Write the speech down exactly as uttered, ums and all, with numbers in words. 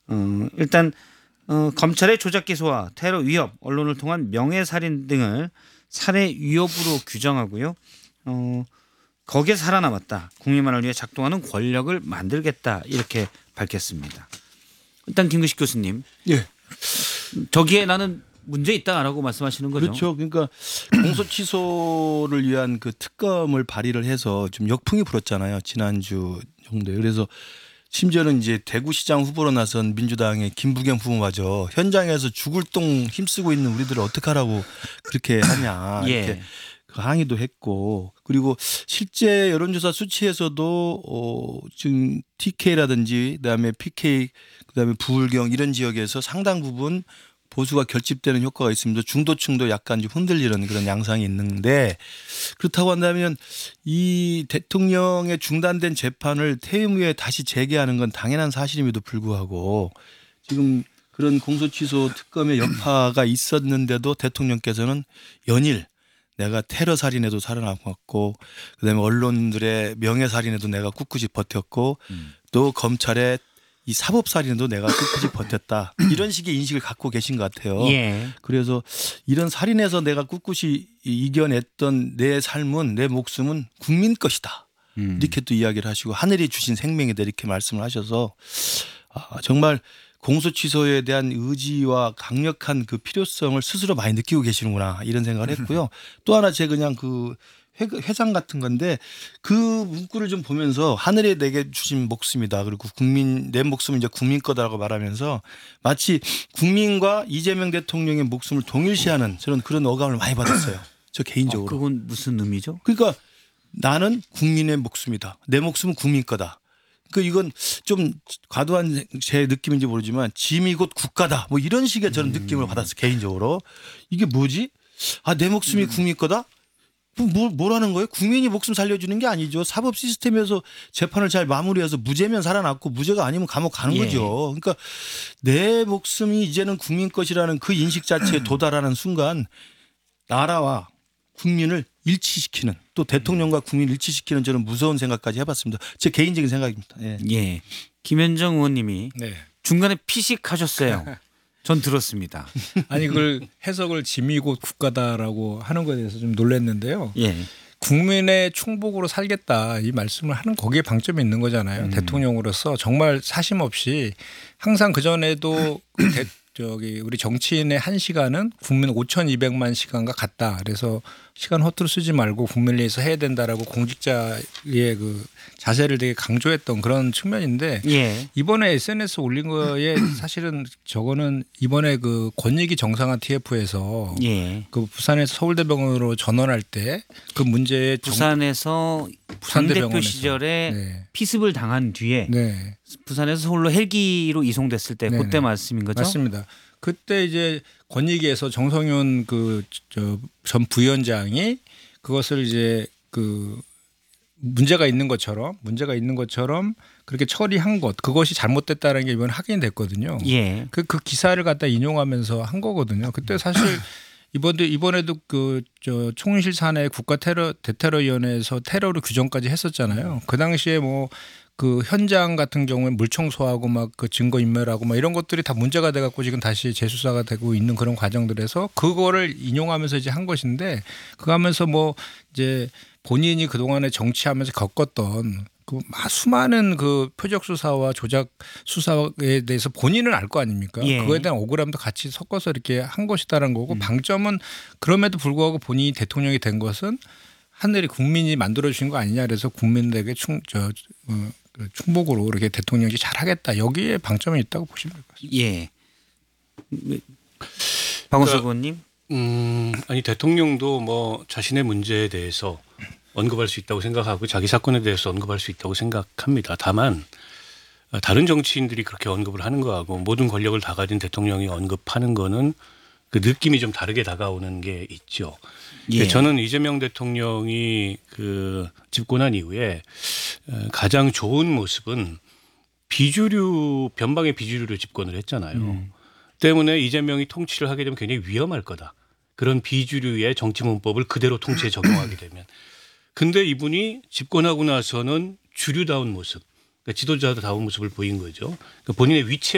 어, 일단 어, 검찰의 조작 기소와 테러 위협, 언론을 통한 명예살인 등을 살해 위협으로 규정하고요. 어, 거기에 살아남았다. 국민만을 위해 작동하는 권력을 만들겠다. 이렇게 밝혔습니다. 일단 김규식 교수님. 예. 저기에 나는 문제 있다라고 말씀하시는 거죠. 그렇죠. 그러니까 공소취소를 위한 그 특검을 발의를 해서 좀 역풍이 불었잖아요. 지난주 정도에. 그래서 심지어는 이제 대구시장 후보로 나선 민주당의 김부겸 후보마저 현장에서 죽을 똥 힘쓰고 있는 우리들을 어떡하라고 그렇게 하냐 이렇게 예. 그 항의도 했고, 그리고 실제 여론조사 수치에서도 어 지금 티케이라든지 그다음에 피케이 그다음에 부울경 이런 지역에서 상당 부분 보수가 결집되는 효과가 있습니다. 중도층도 약간 좀 흔들리는 그런 양상이 있는데, 그렇다고 한다면 이 대통령의 중단된 재판을 퇴임 후에 다시 재개하는 건 당연한 사실임에도 불구하고 지금 그런 공소취소 특검의 여파가 있었는데도 대통령께서는 연일 내가 테러 살인에도 살아남았고 그다음에 언론들의 명예살인에도 내가 꿋꿋이 버텼고 음. 또 검찰의 이 사법살인에도 내가 끝까지 버텼다. 이런 식의 인식을 갖고 계신 것 같아요. 예. 그래서 이런 살인에서 내가 꿋꿋이 이겨냈던 내 삶은, 내 목숨은 국민 것이다. 음. 이렇게 또 이야기를 하시고 하늘이 주신 생명이다 이렇게 말씀을 하셔서 아, 정말 공소취소에 대한 의지와 강력한 그 필요성을 스스로 많이 느끼고 계시는구나 이런 생각을 했고요. 또 하나 제가 그냥 그 회상 같은 건데 그 문구를 좀 보면서 하늘이 내게 주신 목숨이다. 그리고 국민 내 목숨은 이제 국민 거다라고 말하면서 마치 국민과 이재명 대통령의 목숨을 동일시하는 저는 그런 어감을 많이 받았어요. 저 개인적으로. 어, 그건 무슨 의미죠? 그러니까 나는 국민의 목숨이다. 내 목숨은 국민 거다. 그 이건 좀 과도한 제 느낌인지 모르지만 짐이 곧 국가다. 뭐 이런 식의 저는 느낌을 받았어요. 개인적으로. 이게 뭐지? 아, 내 목숨이 국민 거다? 뭘, 뭐라는 거예요? 국민이 목숨 살려주는 게 아니죠. 사법 시스템에서 재판을 잘 마무리해서 무죄면 살아났고 무죄가 아니면 감옥 가는 예. 거죠. 그러니까 내 목숨이 이제는 국민 것이라는 그 인식 자체에 도달하는 순간 나라와 국민을 일치시키는, 또 대통령과 국민을 일치시키는 저는 무서운 생각까지 해봤습니다. 제 개인적인 생각입니다. 예. 예. 김현정 의원님이 네. 중간에 피식하셨어요. 전 들었습니다. 아니 그걸 해석을 짐이 곧 국가다라고 하는 것에 대해서 좀 놀랐는데요. 예. 국민의 충복으로 살겠다 이 말씀을 하는 거기에 방점이 있는 거잖아요. 음. 대통령으로서 정말 사심 없이 항상 그 전에도 대, 저기 우리 정치인의 한 시간은 국민 오천이백만 시간과 같다. 그래서 시간 허투루 쓰지 말고 국민을 위해서 해야 된다라고 공직자의 그 자세를 되게 강조했던 그런 측면인데 예. 이번에 에스엔에스 올린 거에 사실은 저거는 이번에 그 권익위 정상화 티에프에서 예. 그 부산에서 서울대병원으로 전원할 때 그 문제에 부산에서 부산 당 대표 대병원에서. 시절에 네. 피습을 당한 뒤에 네. 부산에서 서울로 헬기로 이송됐을 때 네네. 그때 말씀인 거죠? 맞습니다. 그때 이제 권익위에서 정성윤 그 저 전 부위원장이 그것을 이제 그 문제가 있는 것처럼 문제가 있는 것처럼 그렇게 처리한 것 그것이 잘못됐다는 게 이번 확인이 됐거든요. 예. 그, 그 기사를 갖다 인용하면서 한 거거든요. 그때 사실 이번도 이번에도 그 저 총실 산하 국가 테러 대테러위원회에서 테러로 규정까지 했었잖아요. 그 당시에 뭐 그 현장 같은 경우에 물 청소하고 막 그 증거 인멸하고 막 이런 것들이 다 문제가 돼 갖고 지금 다시 재수사가 되고 있는 그런 과정들에서 그거를 인용하면서 이제 한 것인데 그거 하면서 뭐 이제 본인이 그동안에 정치하면서 겪었던 그 수많은 그 표적 수사와 조작 수사에 대해서 본인은 알 거 아닙니까? 예. 그거에 대한 억울함도 같이 섞어서 이렇게 한 것이다라는 거고 음. 방점은 그럼에도 불구하고 본인이 대통령이 된 것은 하늘이 국민이 만들어 주신 거 아니냐 그래서 국민들에게 충, 저, 어, 충복으로 이렇게 대통령이 잘하겠다 여기에 방점이 있다고 보시면 될 것 같습니다. 예. 박원석 그러니까 의원님. 음, 아니 대통령도 뭐 자신의 문제에 대해서 언급할 수 있다고 생각하고 자기 사건에 대해서 언급할 수 있다고 생각합니다. 다만 다른 정치인들이 그렇게 언급을 하는 거하고 모든 권력을 다 가진 대통령이 언급하는 거는 그 느낌이 좀 다르게 다가오는 게 있죠. 예. 저는 이재명 대통령이 그 집권한 이후에 가장 좋은 모습은 비주류 변방의 비주류로 집권을 했잖아요. 음. 때문에 이재명이 통치를 하게 되면 굉장히 위험할 거다. 그런 비주류의 정치 문법을 그대로 통치에 적용하게 되면. 근데 이분이 집권하고 나서는 주류다운 모습, 그러니까 지도자다운 모습을 보인 거죠. 그러니까 본인의 위치